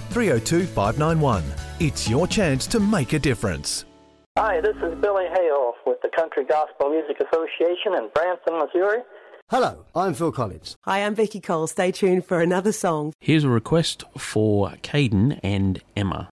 302 591. It's your chance to make a difference. Hi, this is Billy Hayhoff with the Country Gospel Music Association in Branson, Missouri. Hello, I'm Phil Collins. Hi, I'm Vicky Cole. Stay tuned for another song. Here's a request for Caden and Emma.